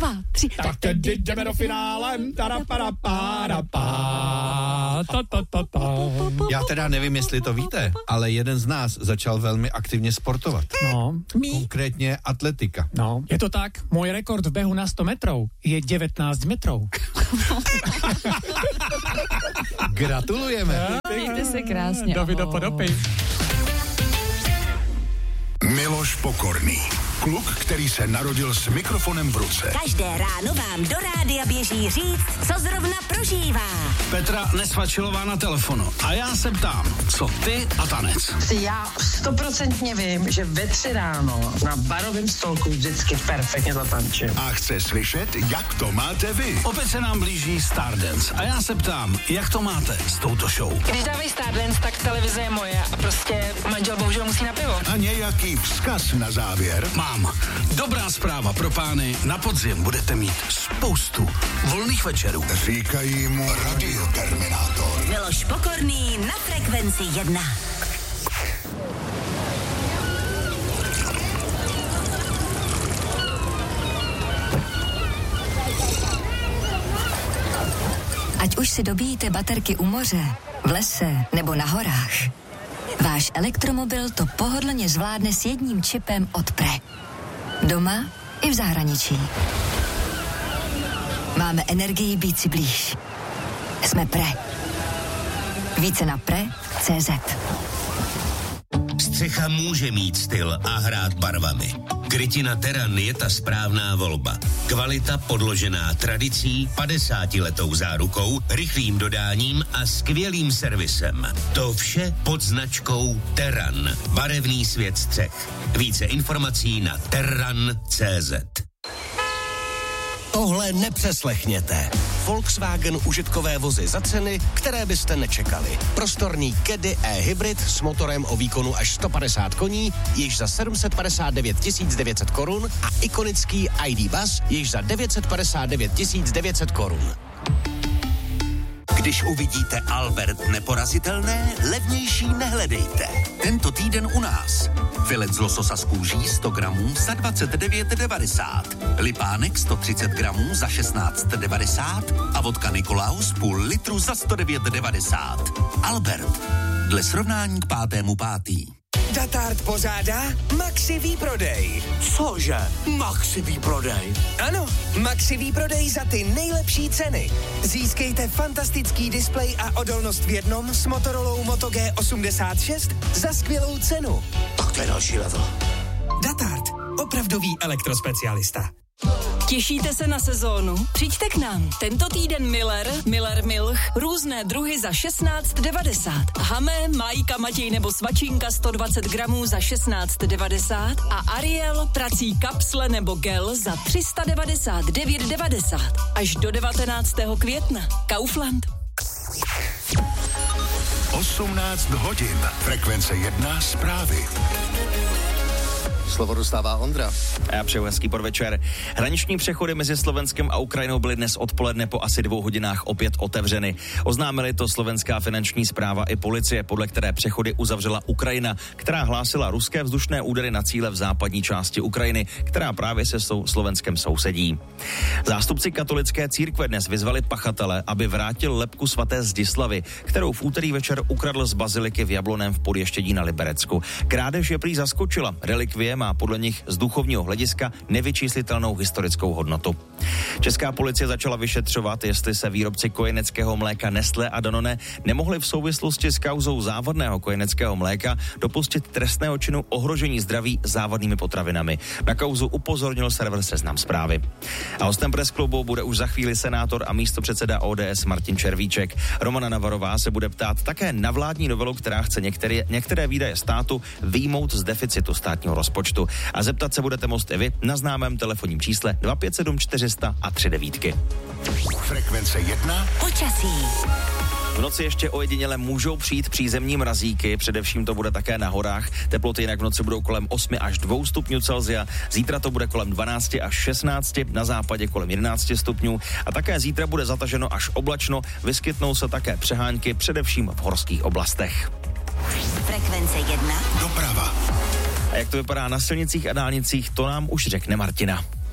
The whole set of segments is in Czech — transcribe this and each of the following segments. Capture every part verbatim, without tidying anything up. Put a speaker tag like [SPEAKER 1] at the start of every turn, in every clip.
[SPEAKER 1] dva, tři.
[SPEAKER 2] Tak tedy jdeme do finále.
[SPEAKER 3] Já teda nevím, jestli to víte, ale jeden z nás začal velmi aktivně sportovat.
[SPEAKER 2] No,
[SPEAKER 3] Konkrétně atletika.
[SPEAKER 2] no, je to tak. Můj rekord v běhu na sto metrů je devätnásť metrů.
[SPEAKER 3] Gratulujeme.
[SPEAKER 1] Mějte se krásně.
[SPEAKER 2] Davido Podopy.
[SPEAKER 4] Miloš Pokorný. Kluk, který se narodil s mikrofonem v ruce.
[SPEAKER 5] Každé ráno vám do rádia běží říct, co zrovna prožívá.
[SPEAKER 6] Petra Nesvačilová na telefonu. A já se ptám, co ty a tanec?
[SPEAKER 7] Já stoprocentně vím, že ve tři ráno na barovém stolku vždycky perfektně zatančím.
[SPEAKER 4] A chce slyšet, jak to máte vy.
[SPEAKER 6] Opět se nám blíží Stardance. A já se ptám, jak to máte s touto show?
[SPEAKER 7] Když dávají Stardance, tak televize je moje a prostě manžel bohužel musí na pivo.
[SPEAKER 4] A nějaký vzkaz na závěr?
[SPEAKER 6] Mám. Dobrá zpráva pro pány. Na podzim budete mít spoustu volných večerů.
[SPEAKER 4] Říkají mu Radioterminátor.
[SPEAKER 5] Miloš Pokorný na Frekvenci jedna.
[SPEAKER 1] Ať už si dobíjíte baterky u moře, v lese nebo na horách, váš elektromobil to pohodlně zvládne s jedním čipem od Pre. Doma i v zahraničí. Máme energii být si blíž. Jsme Pre. Více na pre tečka cé zet.
[SPEAKER 8] Střecha může mít styl a hrát barvami. Krytina Terran je ta správná volba. Kvalita podložená tradicí, padesátiletou zárukou, rychlým dodáním a skvělým servisem. To vše pod značkou Terran. Barevný svět střech. Více informací na terran tečka cé zet.
[SPEAKER 9] Tohle nepřeslechněte. Volkswagen užitkové vozy za ceny, které byste nečekali. Prostorný Caddy e-hybrid s motorem o výkonu až sto padesát koní, již za sedm set padesát devět tisíc devět set korun a ikonický í dé Bus již za devět set padesát devět tisíc devět set korun.
[SPEAKER 8] Když uvidíte Albert neporazitelné, levnější nehledejte. Tento týden u nás. Filet z lososa z kůží sto gramů za dvacet devět devadesát. Lipánek sto třicet gramů za šestnáct devadesát a vodka Nikolaus půl litru za sto devět devadesát. Albert. Dle srovnání k pátému pátý.
[SPEAKER 10] Datart pořádá Maxi výprodej.
[SPEAKER 9] Cože? Maxi výprodej?
[SPEAKER 10] Ano, Maxi výprodej za ty nejlepší ceny. Získejte fantastický displej a odolnost v jednom s Motorolou Moto G osmdesát šest za skvělou cenu.
[SPEAKER 9] Tak to je další level.
[SPEAKER 10] Datart, opravdový elektrospecialista.
[SPEAKER 11] Těšíte se na sezónu? Přijďte k nám. Tento týden Miller, Miller Milch, různé druhy za šestnáct devadesát. Hamé, Majka, Matěj nebo Svačinka sto dvacet gramů za šestnáct devadesát a Ariel, prací kapsle nebo gel za tři sta devadesát devět devadesát. Až do devatenáctého května. Kaufland.
[SPEAKER 4] osmnáct hodin. Frekvence jedna zprávy.
[SPEAKER 12] Slovo dostává Ondra.
[SPEAKER 13] A já přeju hezký podvečer. Hraniční přechody mezi Slovenskem a Ukrajinou byly dnes odpoledne po asi dvou hodinách opět otevřeny. Oznámili to slovenská finanční správa i policie, podle které přechody uzavřela Ukrajina, která hlásila ruské vzdušné údery na cíle v západní části Ukrajiny, která právě se sou Slovenskem sousedí. Zástupci katolické církve dnes vyzvali pachatele, aby vrátil lebku svaté Zdislavy, kterou v úterý večer ukradl z baziliky v Jabloném v Podještědí na Liberecku. Krádež je prý zaskočila. Relikvie má podle nich z duchovního hlediska nevyčíslitelnou historickou hodnotu. Česká policie začala vyšetřovat, jestli se výrobci kojeneckého mléka Nestlé a Danone nemohli v souvislosti s kauzou závadného kojeneckého mléka dopustit trestného činu ohrožení zdraví závadnými potravinami. Na kauzu upozornil server Seznam Zprávy. A hostem Press Clubu bude už za chvíli senátor a místopředseda O D S Martin Červíček. Romana Navarová se bude ptát také na vládní novelu, která chce některé, některé výdaje státu vyjmout z deficitu státního rozpočtu. A zeptat se budete moct i vy na známém telefonním čísle dva pět sedm čtyři sta a tři devítky.
[SPEAKER 4] Frekvence jedna.
[SPEAKER 5] Počasí.
[SPEAKER 13] V noci ještě ojediněle můžou přijít přízemní mrazíky, především to bude také na horách. Teploty jinak v noci budou kolem osm až dva stupňů Celsia, zítra to bude kolem dvanáct až šestnáct, na západě kolem jedenáct stupňů a také zítra bude zataženo až oblačno, vyskytnou se také přehánky, především v horských oblastech.
[SPEAKER 5] Frekvence jedna.
[SPEAKER 4] Doprava.
[SPEAKER 13] A jak to vypadá na silnicích a dálnicích, to nám už řekne Martina.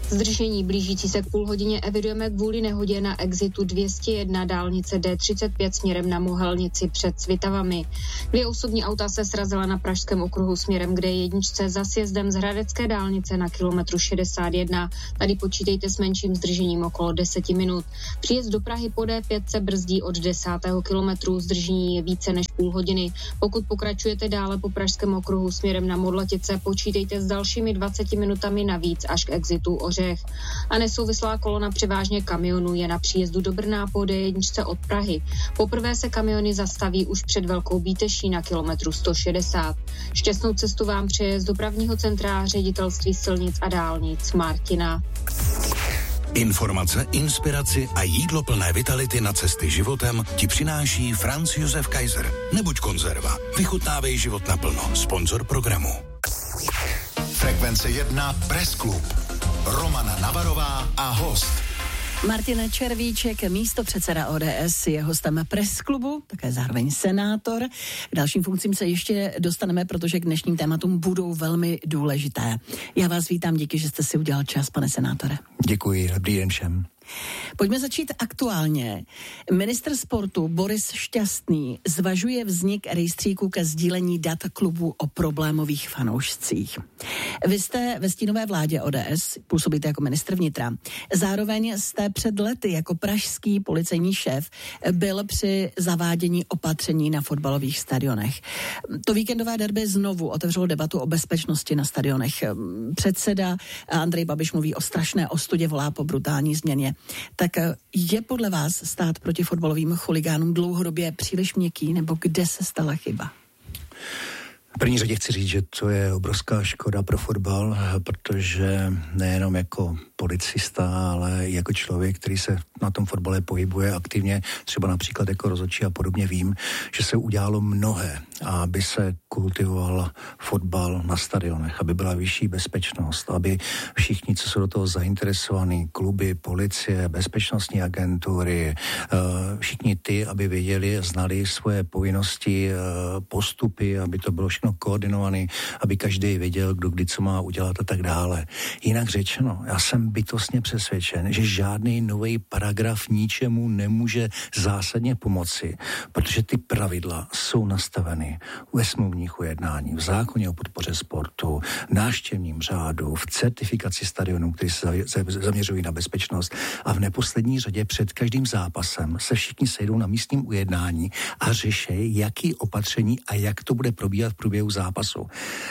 [SPEAKER 12] Zdržení blížící se k půl hodině evidujeme kvůli nehodě na exitu dvě stě jedna dálnice D třicet pět směrem na Mohelnici před Svitavami. Dvě osobní auta se srazila na Pražském okruhu směrem k D jedna za sjezdem z Hradecké dálnice na kilometru šedesát jedna. Tady počítejte s menším zdržením okolo deset minut. Příjezd do Prahy po D pět se brzdí od desátého kilometru, zdržení je více než půl hodiny. Pokud pokračujete dále po Pražském okruhu směrem na Modlatice, počítejte s dalšími dvaceti minutami navíc až k exitu Ořech. A nesouvislá kolona převážně kamionů je na příjezdu do Brna po D jedna od Prahy. Poprvé se kamiony zastaví už před Velkou Bíteší na kilometru sto šedesát. Šťastnou cestu vám přeje z dopravního centra Ředitelství silnic a dálnic Martina.
[SPEAKER 4] Informace, inspiraci a jídlo plné vitality na cesty životem ti přináší Franz Josef Kaiser. Nebuď konzerva, vychutnávej život naplno. Sponzor programu. Frekvence jedna Press Club. Romana Navarová a host.
[SPEAKER 14] Martin Červíček, místopředseda O D S, je hostem Press Klubu, také zároveň senátor. K dalším funkcím se ještě dostaneme, protože k dnešním tématům budou velmi důležité. Já vás vítám, díky, že jste si udělal čas, pane senátore.
[SPEAKER 15] Děkuji, dobrý den všem.
[SPEAKER 14] Pojďme začít aktuálně. Ministr sportu Boris Šťastný zvažuje vznik rejstříku ke sdílení dat klubů o problémových fanoušcích. Vy jste ve stínové vládě O D S, působíte jako ministr vnitra. Zároveň jste před lety jako pražský policejní šéf byl při zavádění opatření na fotbalových stadionech. To víkendové derby znovu otevřelo debatu o bezpečnosti na stadionech. Předseda Andrej Babiš mluví o strašné ostudě, volá po brutální změně. Tak je podle vás stát proti fotbalovým chuligánům dlouhodobě příliš měkký, nebo kde se stala chyba?
[SPEAKER 15] V první řadě chci říct, že to je obrovská škoda pro fotbal, protože nejenom jako policista, ale jako člověk, který se na tom fotbale pohybuje aktivně, třeba například jako rozhodčí a podobně, vím, že se udělalo mnohé, aby se kultivoval fotbal na stadionech, aby byla vyšší bezpečnost, aby všichni, co jsou do toho zainteresovaní, kluby, policie, bezpečnostní agentury, všichni ty, aby věděli, znali svoje povinnosti, postupy, aby to bylo všechno koordinované, aby každý věděl, kdo kdy co má udělat a tak dále. Jinak řečeno, já jsem bytostně přesvědčen, že žádný nový paragraf ničemu nemůže zásadně pomoci, protože ty pravidla jsou nastaveny ve smluvních ujednání, v zákoně o podpoře sportu, v návštěvním řádu, v certifikaci stadionů, který se zaměřují na bezpečnost, a v neposlední řadě před každým zápasem se všichni sejdou na místním ujednání a řeší, jaký opatření a jak to bude probíhat v průběhu zápasu.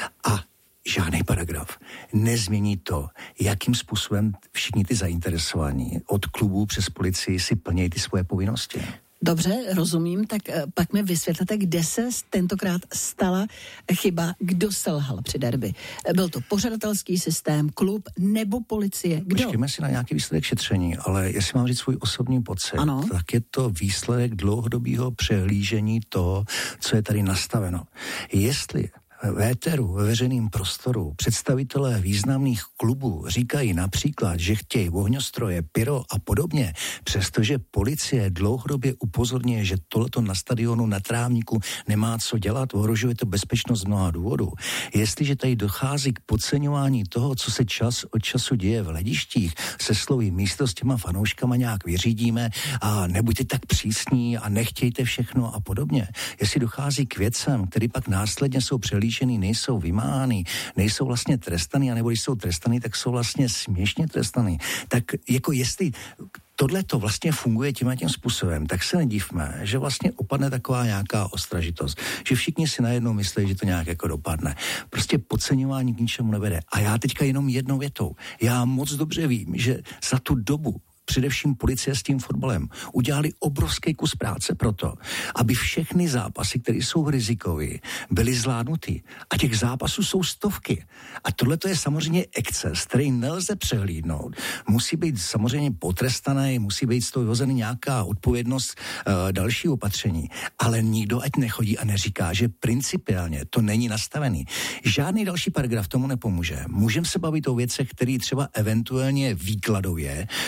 [SPEAKER 15] A žádný paragraf nezmění to, jakým způsobem všichni ty zainteresovaní od klubů přes policii si plnějí ty svoje povinnosti.
[SPEAKER 14] Dobře, rozumím, tak pak mi vysvětlete, kde se tentokrát stala chyba, kdo selhal při derby. Byl to pořadatelský systém, klub nebo policie? Kdo?
[SPEAKER 15] Počkejme si na nějaký výsledek šetření, ale jestli mám říct svůj osobní pocit, ano. tak je to výsledek dlouhodobého přehlížení toho, co je tady nastaveno. Jestli v éteru, ve veřejném prostoru představitelé významných klubů říkají například, že chtějí ohňostroje, pyro a podobně, přestože policie dlouhodobě upozorňuje, že tohleto na stadionu, na trávníku nemá co dělat, ohrožuje to bezpečnost z mnoha důvodů. Jestliže tady dochází k podceňování toho, co se čas od času děje v hledištích, se slovy místo s těma fanouškama nějak vyřídíme a nebuďte tak přísní a nechtějte všechno a podobně. Jestli dochází k věcem, které pak následně jsou přelíčeny, nejsou vymáhány, nejsou vlastně trestaný, anebo když jsou trestaný, tak jsou vlastně směšně trestaný. Tak jako jestli tohle to vlastně funguje tím a tím způsobem, tak se nedívme, že vlastně opadne taková nějaká ostražitost, že všichni si najednou myslí, že to nějak jako dopadne. Prostě podceňování k ničemu nevede. A já teďka jenom jednou větou. Já moc dobře vím, že za tu dobu především policie s tím fotbalem udělali obrovský kus práce pro to, aby všechny zápasy, které jsou rizikové, byly zvládnuty. A těch zápasů jsou stovky. A tohle to je samozřejmě exces, který nelze přehlídnout. Musí být samozřejmě potrestaný, musí být z toho vyhozený nějaká odpovědnost, uh, další opatření. Ale nikdo ať nechodí a neříká, že principiálně to není nastavený. Žádný další paragraf tomu nepomůže. Můžeme se bavit o věcech, které třeba eventuálně výkladově změní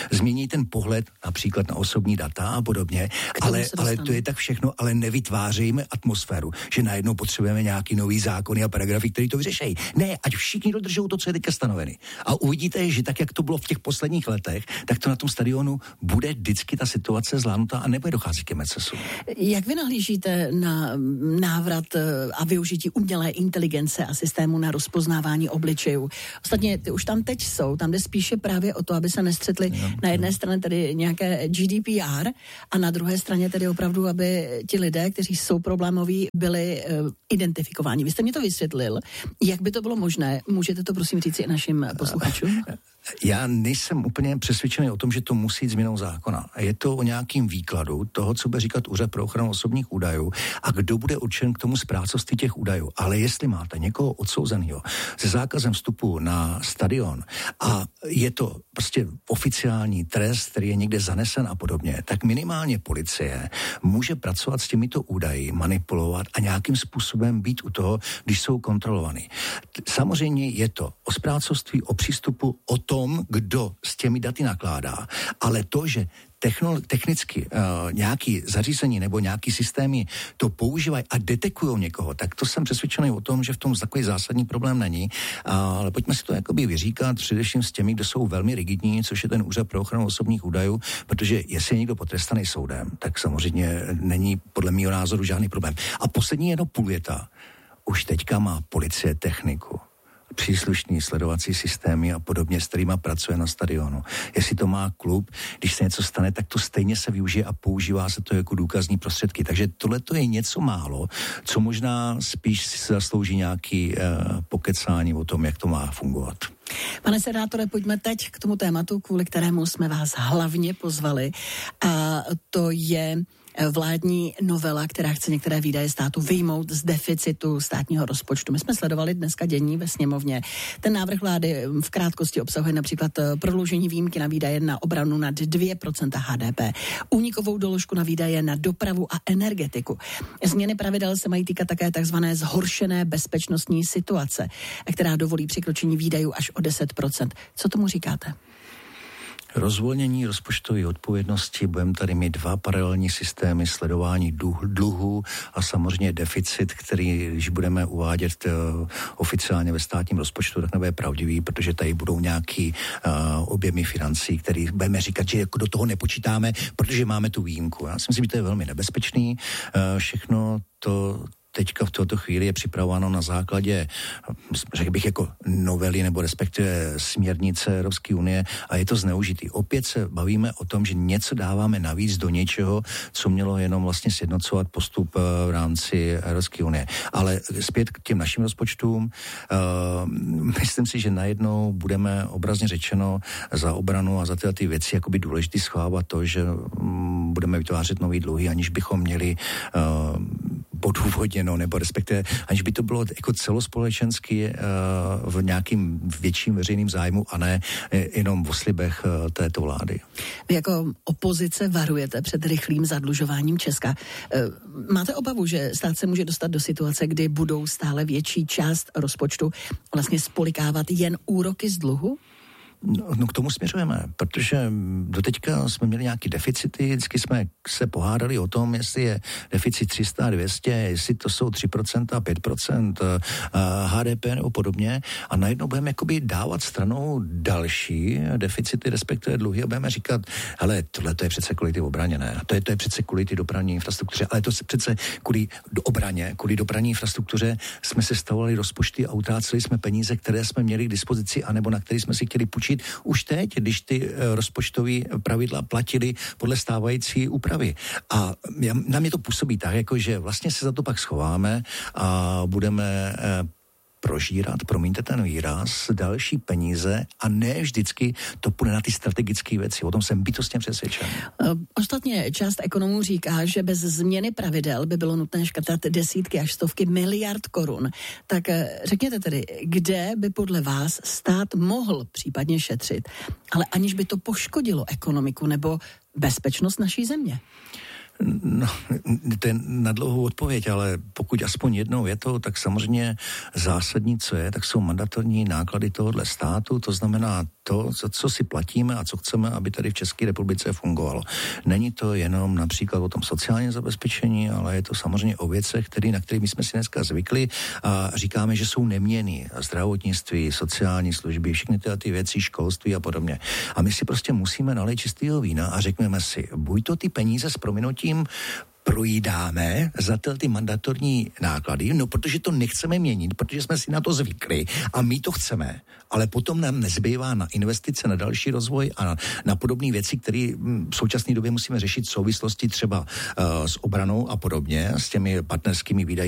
[SPEAKER 15] ten pohled například na osobní data a podobně, ale, ale to je tak všechno, ale nevytvářejme atmosféru, že najednou potřebujeme nějaký nový zákony a paragrafy, které to vyřešejí. Ne, ať všichni dodržou to, co je teďka stanovený. A uvidíte, že tak, jak to bylo v těch posledních letech, tak to na tom stadionu bude vždycky ta situace zvládnutá a nebude docházet k excesu.
[SPEAKER 14] Jak vy nahlížíte na návrat a využití umělé inteligence a systému na rozpoznávání obličejů? Ostatně ty už tam teď jsou, tam jde spíše právě o to, aby se nestřetli no, na jedné straně tedy nějaké G D P R a na druhé straně tedy opravdu, aby ti lidé, kteří jsou problémoví, byli uh, identifikováni. Vy jste mi to vysvětlil. Jak by to bylo možné? Můžete to prosím říct i našim posluchačům?
[SPEAKER 15] Já nejsem úplně přesvědčený o tom, že to musí jít změnou zákona. Je to o nějakým výkladu toho, co bude říkat Úřad pro ochranu osobních údajů a kdo bude určen k tomu správcovství těch údajů. Ale jestli máte někoho odsouzeného se zákazem vstupu na stadion a je to prostě oficiální trest, který je někde zanesen a podobně, tak minimálně policie může pracovat s těmito údaji, manipulovat a nějakým způsobem být u toho, když jsou kontrolovaný. Samozřejmě je to o správcovství, o přístupu, o tom, kdo s těmi daty nakládá, ale to, že technolo- technicky uh, nějaký zařízení nebo nějaký systémy to používají a detekují někoho, tak to jsem přesvědčený o tom, že v tom takový zásadní problém není. Uh, ale pojďme si to jakoby vyříkat především s těmi, kdo jsou velmi rigidní, což je ten Úřad pro ochranu osobních údajů, protože jestli je někdo potrestaný soudem, tak samozřejmě není podle mého názoru žádný problém. A poslední jedno půl věta. Už teďka má policie techniku, příslušný sledovací systémy a podobně, s kterýma pracuje na stadionu. Jestli to má klub, když se něco stane, tak to stejně se využije a používá se to jako důkazní prostředky. Takže tohle to je něco málo, co možná spíš si zaslouží nějaký uh, pokecání o tom, jak to má fungovat.
[SPEAKER 14] Pane senátore, pojďme teď k tomu tématu, kvůli kterému jsme vás hlavně pozvali. A to je vládní novela, která chce některé výdaje státu vyjmout z deficitu státního rozpočtu. My jsme sledovali dneska dění ve sněmovně. Ten návrh vlády v krátkosti obsahuje například prodloužení výjimky na výdaje na obranu nad dvě procenta H D P, únikovou doložku na výdaje na dopravu a energetiku. Změny pravidel se mají týkat také takzvané zhoršené bezpečnostní situace, která dovolí překročení výdajů až o deset procent. Co tomu říkáte?
[SPEAKER 15] Rozvolnění rozpočtové odpovědnosti, budeme tady mít dva paralelní systémy sledování dluhu a samozřejmě deficit, který, když budeme uvádět uh, oficiálně ve státním rozpočtu, tak nebude pravdivý, protože tady budou nějaký uh, objemy financí, který budeme říkat, že jako do toho nepočítáme, protože máme tu výjimku. Já si myslím, že to je velmi nebezpečný. Uh, všechno to teďka v této chvíli je připravováno na základě, řekl bych, jako novely nebo respektive směrnice Evropské unie a je to zneužitý. Opět se bavíme o tom, že něco dáváme navíc do něčeho, co mělo jenom vlastně sjednocovat postup v rámci Evropské unie. Ale zpět k těm našim rozpočtům, uh, myslím si, že najednou budeme obrazně řečeno za obranu a za tyhle ty věci jakoby důležitý schovávat to, že um, budeme vytvářet nový dluhy, aniž bychom měli uh, podůvodněno, nebo respektive, aniž by to bylo jako celospolečensky uh, v nějakým větším veřejným zájmu a ne jenom v oslibech uh, této vlády.
[SPEAKER 14] Vy jako opozice varujete před rychlým zadlužováním Česka. Uh, máte obavu, že stát se může dostat do situace, kdy budou stále větší část rozpočtu vlastně spolikávat jen úroky z dluhu?
[SPEAKER 15] No, no k tomu směřujeme, protože doteďka jsme měli nějaký deficity, vždycky jsme se pohádali o tom, jestli je deficit tři sta, dvě stě, jestli to jsou tři procenta, pět procent H D P nebo podobně a najednou budeme jakoby dávat stranou další deficity, respektive dluhy a budeme říkat, hele, tohle to je přece kvůli ty obraně, ne, to je, to je přece kvůli ty dopravní infrastruktuře, ale to se přece kvůli do obraně, kvůli dopravní infrastruktuře jsme se stavovali rozpočty a utráceli jsme peníze, které jsme měli k dispozici, anebo na které jsme si chtěli půjčit už teď, když ty rozpočtové pravidla platily podle stávající úpravy. A na mě to působí tak, jako že vlastně se za to pak schováme a budeme prožírat, promiňte ten výraz, další peníze a ne vždycky to půjde na ty strategické věci. O tom jsem bytostně přesvědčen.
[SPEAKER 14] Ostatně část ekonomů říká, že bez změny pravidel by bylo nutné škrtat desítky až stovky miliard korun. Tak řekněte tedy, kde by podle vás stát mohl případně šetřit, ale aniž by to poškodilo ekonomiku nebo bezpečnost naší země?
[SPEAKER 15] No, to je na dlouhou odpověď, ale pokud aspoň jednou je to, tak samozřejmě zásadní, co je, tak jsou mandatorní náklady tohohle státu, to znamená to, co, co si platíme a co chceme, aby tady v České republice fungovalo. Není to jenom například o tom sociálním zabezpečení, ale je to samozřejmě o věcech, který, na kterými jsme si dneska zvykli a říkáme, že jsou neměnný. Zdravotnictví, sociální služby, všechny tyhle ty věci, školství a podobně. A my si prostě musíme nalejt čistého vína a řekneme si, buď to ty peníze s prominutím projídáme za ty mandatorní náklady, no protože to nechceme měnit, protože jsme si na to zvykli a my to chceme, ale potom nám nezbývá na investice, na další rozvoj a na, na podobné věci, které v současné době musíme řešit v souvislosti třeba uh, s obranou a podobně, s těmi partnerskými výdaji